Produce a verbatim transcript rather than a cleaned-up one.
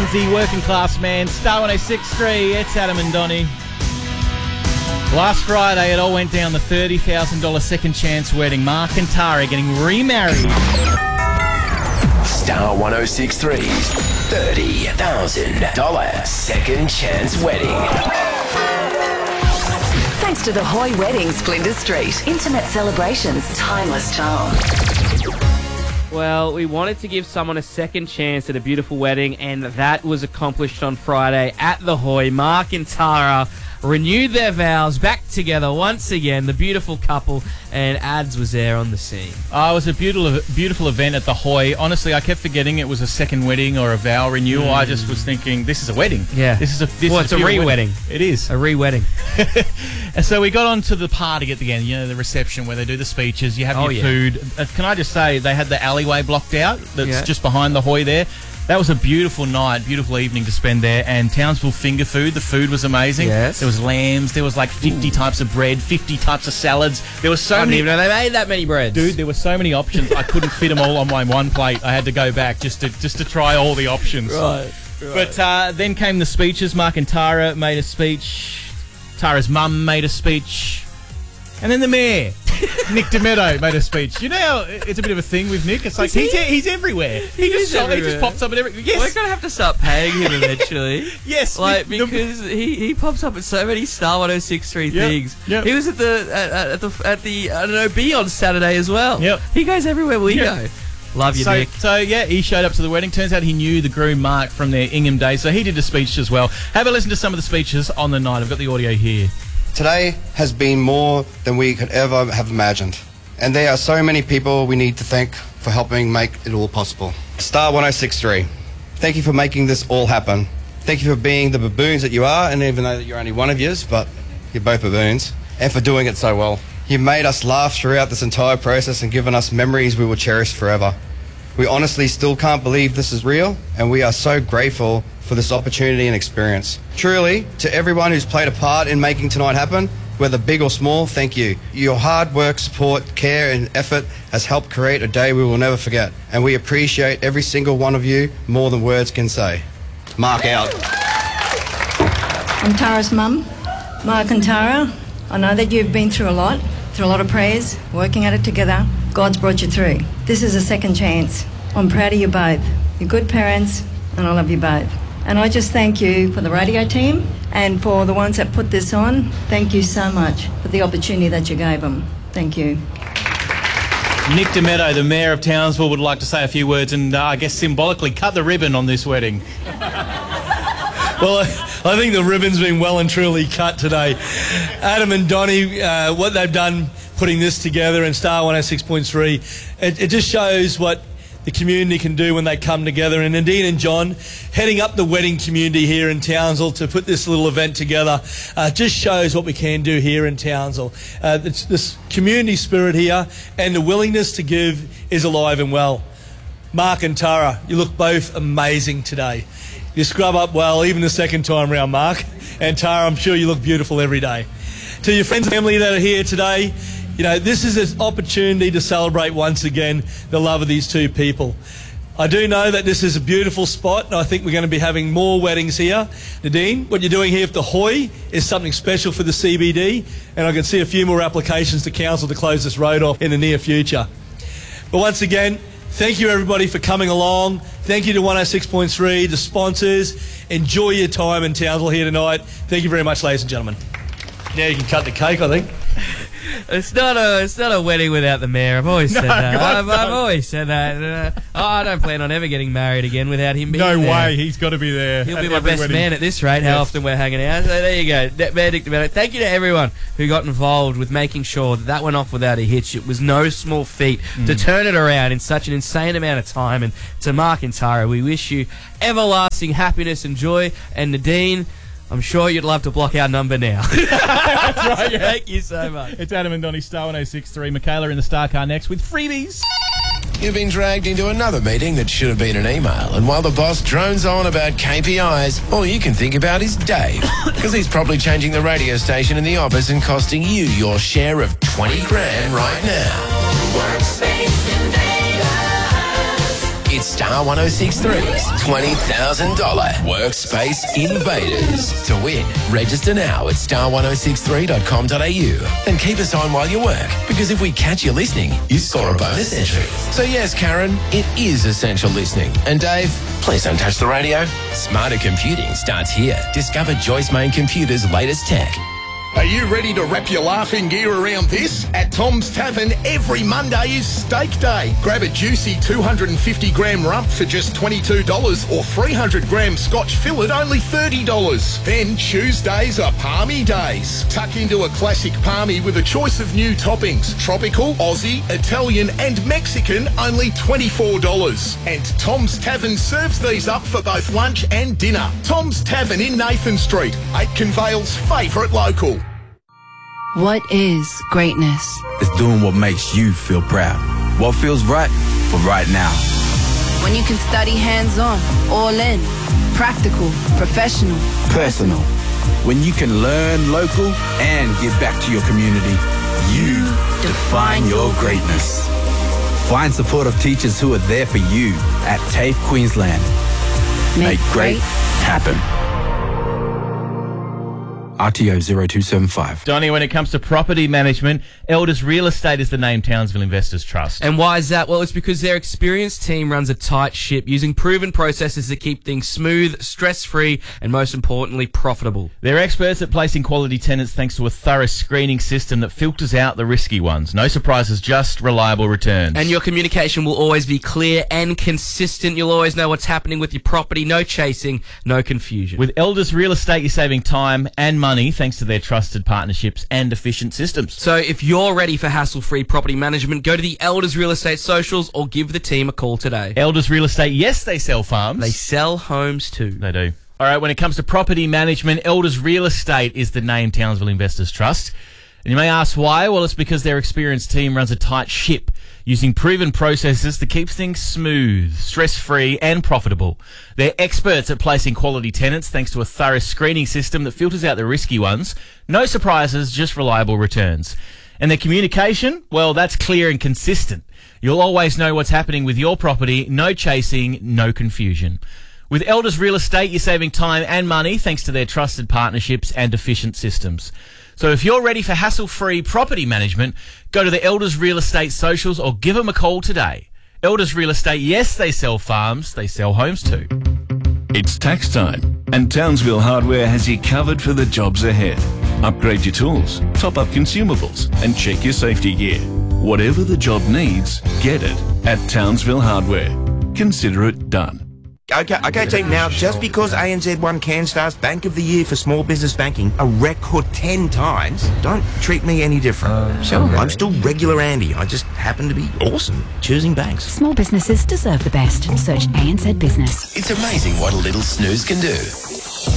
Townsy, working class man, Star one oh six point three, it's Adam and Donnie. Last Friday, it all went down the thirty thousand dollars second chance wedding. Mark and Tara getting remarried. Star one oh six point three's thirty thousand dollars second chance wedding. Thanks to the Hoy Weddings, Flinders Street. Intimate celebrations, timeless charm. Well, we wanted to give someone a second chance at a beautiful wedding, and that was accomplished on Friday at the Hoy. Mark and Tara renewed their vows, back together once again, the beautiful couple, and Ads was there on the scene. Oh, it was a beautiful beautiful event at the Hoy. Honestly, I kept forgetting it was a second wedding or a vow renewal. Mm. I just was thinking, this is a wedding. Yeah. This is a this Well, is it's a, a re-wedding. It is. A re-wedding. And so we got on to the party at the end, you know, the reception where they do the speeches, you have Oh, your yeah. food. Uh, can I just say, they had the alleyway blocked out that's Yeah. just behind the Hoy there. That was a beautiful night, beautiful evening to spend there. And Townsville finger food, the food was amazing. Yes. There was lambs, there was like fifty Ooh. types of bread, fifty types of salads. There was so I didn't many. even know they made that many breads. Dude, there were so many options. I couldn't fit them all on my one plate. I had to go back just to just to try all the options. Right. right. But uh, then came the speeches. Mark and Tara made a speech. Tara's mum made a speech. And then the mayor, Nick Demetto, made a speech. You know how it's a bit of a thing with Nick? It's like, he? he's, he's everywhere. He, He just is shot, he everywhere. just pops up at every... Yes. We're going to have to start paying him eventually. Yes. Like, the- the- because he, he pops up at so many Star one oh six point three Yep, things. yep. He was at the, at, at the, at the, I don't know, B on Saturday as well. Yep. He goes everywhere we Yep. go. Love you, so, Nick. so, yeah, he showed up to the wedding. Turns out he knew the groom, Mark, from their Ingham days, so he did a speech as well. Have a listen to some of the speeches on the night. I've got the audio here. Today has been more than we could ever have imagined. And there are so many people we need to thank for helping make it all possible. Star one oh six point three, thank you for making this all happen. Thank you for being the baboons that you are, and even though you're only one of yous, but you're both baboons, and for doing it so well. You've made us laugh throughout this entire process and given us memories we will cherish forever. We honestly still can't believe this is real, and we are so grateful for this opportunity and experience. Truly, to everyone who's played a part in making tonight happen, whether big or small, thank you. Your hard work, support, care and effort has helped create a day we will never forget, and we appreciate every single one of you more than words can say. Mark out. I'm Tara's mum, Mark and Tara. I know that you've been through a lot, through a lot of prayers, working at it together. God's brought you through. This is a second chance. I'm proud of you both. You're good parents, and I love you both. And I just thank you for the radio team and for the ones that put this on. Thank you so much for the opportunity that you gave them. Thank you. Nick Demetto, the Mayor of Townsville, would like to say a few words and uh, I guess symbolically cut the ribbon on this wedding. Well, I think the ribbon's been well and truly cut today. Adam and Donnie, uh, what they've done putting this together in Star one oh six point three, it, it just shows what the community can do when they come together. And Nadine and John, heading up the wedding community here in Townsville to put this little event together, uh, just shows what we can do here in Townsville. Uh, this, this community spirit here and the willingness to give is alive and well. Mark and Tara, you look both amazing today. You scrub up well, even the second time round, Mark. And Tara, I'm sure you look beautiful every day. To your friends and family that are here today, you know, this is an opportunity to celebrate once again the love of these two people. I do know that this is a beautiful spot, and I think we're going to be having more weddings here. Nadine, what you're doing here at the Hoy is something special for the C B D, and I can see a few more applications to council to close this road off in the near future. But once again, thank you everybody for coming along. Thank you to one oh six point three, the sponsors. Enjoy your time in Townsville here tonight. Thank you very much, ladies and gentlemen. Now you can cut the cake, I think. It's not a it's not a wedding without the mayor. I've always said No, that. God, I've, no. I've always said that. Uh, oh, I don't plan on ever getting married again without him being No there. way, he's got to be there. He'll at be my every best wedding. man at this rate, how Yes. often we're hanging out. So there you go. That Mayor Nick Demetto. Thank you to everyone who got involved with making sure that that went off without a hitch. It was no small feat Mm. to turn it around in such an insane amount of time. And to Mark and Tara, we wish you everlasting happiness and joy. And Nadine, I'm sure you'd love to block our number now. That's right, yeah. Thank you so much. It's Adam and Donnie, Star one oh six point three. Michaela in the Star Car next with freebies. You've been dragged into another meeting that should have been an email, and while the boss drones on about K P Is, all you can think about is Dave, because he's probably changing the radio station in the office and costing you your share of twenty grand right now. Workspace Invaders. It's Star one oh six three's twenty thousand dollars Workspace Invaders. To win, register now at star one oh six three dot com dot a u and keep us on while you work, because if we catch you listening, you score a bonus entry. So yes, Karen, it is essential listening. And Dave, please don't touch the radio. Smarter computing starts here. Discover Joyce Main Computer's latest tech. Are you ready to wrap your laughing gear around this? At Tom's Tavern, every Monday is Steak Day. Grab a juicy two hundred fifty gram rump for just twenty-two dollars or three hundred gram Scotch fillet only thirty dollars. Then Tuesdays are Palmy Days. Tuck into a classic palmy with a choice of new toppings. Tropical, Aussie, Italian and Mexican, only twenty-four dollars. And Tom's Tavern serves these up for both lunch and dinner. Tom's Tavern in Nathan Street, Aitken Vale's favourite local. What is greatness? It's doing what makes you feel proud. What feels right for right now. When you can study hands-on, all in, practical, professional, personal. When you can learn local and give back to your community, you define your greatness. Find supportive teachers who are there for you at TAFE Queensland. Make, Make great, great happen. R T O zero two seven five. Donnie, when it comes to property management, Elders Real Estate is the name Townsville Investors Trust. And why is that? Well, it's because their experienced team runs a tight ship using proven processes that keep things smooth, stress-free, and most importantly, profitable. They're experts at placing quality tenants thanks to a thorough screening system that filters out the risky ones. No surprises, just reliable returns. And your communication will always be clear and consistent. You'll always know what's happening with your property. No chasing, no confusion. With Elders Real Estate, you're saving time and money. Money thanks to their trusted partnerships and efficient systems. So if you're ready for hassle-free property management, go to the Elders Real Estate socials or give the team a call today. Elders Real Estate, yes, they sell farms. They sell homes too. They do. All right, when it comes to property management, Elders Real Estate is the name Townsville Investors Trust. And you may ask why? Well, it's because their experienced team runs a tight ship using proven processes that keeps things smooth, stress-free and profitable. They're experts at placing quality tenants thanks to a thorough screening system that filters out the risky ones. No surprises, just reliable returns. And their communication? Well, that's clear and consistent. You'll always know what's happening with your property. No chasing, no confusion. With Elders Real Estate, you're saving time and money thanks to their trusted partnerships and efficient systems. So if you're ready for hassle-free property management, go to the Elders Real Estate socials or give them a call today. Elders Real Estate, yes, they sell farms, they sell homes too. It's tax time, and Townsville Hardware has you covered for the jobs ahead. Upgrade your tools, top up consumables, and check your safety gear. Whatever the job needs, get it at Townsville Hardware. Consider it done. Okay, okay, team. Now, just because A N Z won CanStar's Bank of the Year for small business banking a record ten times, don't treat me any different. Uh, sure. I'm still regular Andy. I just happen to be awesome choosing banks. Small businesses deserve the best. Search A N Z Business. It's amazing what a little snooze can do.